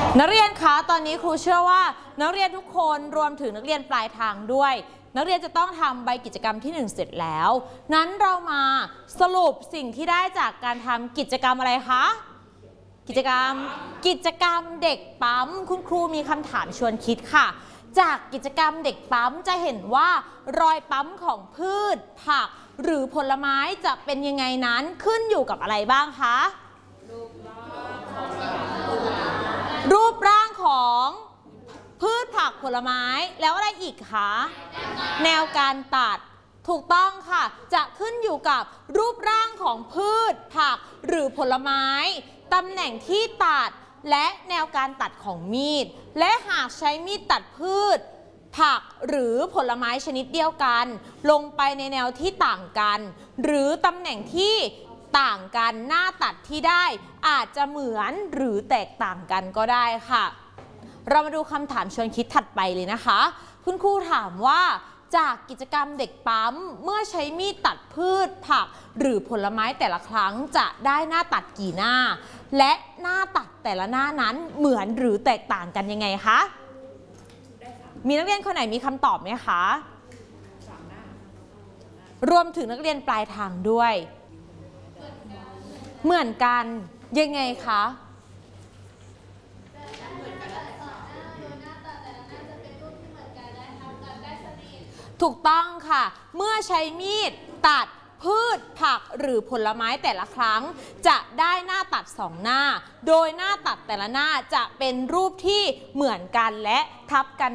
นักเรียนคะตอนนี้ครูเชื่อว่านักเรียนทุกคนรวมถึงนักเรียนปลายทางด้วยนักเรียนจะต้องทำใบกิจกรรมที่1เสร็จแล้วนั้นเรามาสรุปสิ่งที่ได้จากการทำกิจกรรมอะไรคะกิจกรรมเด็กปั๊มคุณครูมีคำถามชวนคิดค่ะจากกิจกรรมเด็กปั๊มจะเห็นว่ารอยปั๊มของพืชผักหรือผลไม้จะเป็นยังไงนั้นขึ้นอยู่กับอะไรบ้างคะรูปร่างของพืชผักผลไม้แล้วอะไรอีกคะแนวการตัดถูกต้องค่ะจะขึ้นอยู่กับรูปร่างของพืชผักหรือผลไม้ตำแหน่งที่ตัดและแนวการตัดของมีดและหากใช้มีดตัดพืชผักหรือผลไม้ชนิดเดียวกันลงไปในแนวที่ต่างกันหรือตำแหน่งที่ต่างกันหน้าตัดที่ได้อาจจะเหมือนหรือแตกต่างกันก็ได้ค่ะเรามาดูคำถามชวนคิดถัดไปเลยนะคะคุณครูถามว่าจากกิจกรรมเด็กปั๊มเมื่อใช้มีดตัดพืชผักหรือผลไม้แต่ละครั้งจะได้หน้าตัดกี่หน้าและหน้าตัดแต่ละหน้านั้นเหมือนหรือแตกต่างกันยังไงคะมีนักเรียนคนไหนมีคำตอบไหมคะรวมถึงนักเรียนปลายทางด้วยเหมือนกันยังไงคะถูกต้องค่ะเมื่อใช้มีดตัดพืชผักหรือผลไม้แต่ละครั้งจะได้หน้าตัด2หน้าโดยหน้าตัดแต่ละหน้าจะเป็นรูปที่เหมือนกันและทับกัน